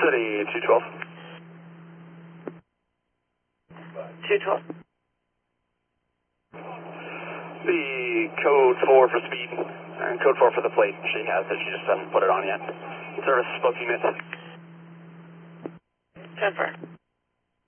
City 212. 212. The code 4 for speed and code 4 for the plate. She has it. She just hasn't put it on yet. Service spoke unit. Confirm.